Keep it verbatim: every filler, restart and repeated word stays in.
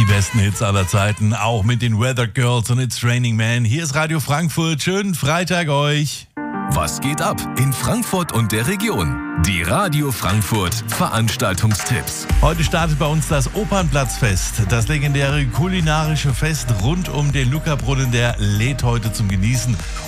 besten Hits aller Zeiten, auch mit den Weather Girls und It's Raining Man. Hier ist Radio Frankfurt. Schönen Freitag euch. Was geht ab in Frankfurt und der Region? Die Radio Frankfurt Veranstaltungstipps. Heute startet bei uns das Opernplatzfest. Das legendäre kulinarische Fest rund um den Luca-Brunnen, der lädt heute zum Genießen.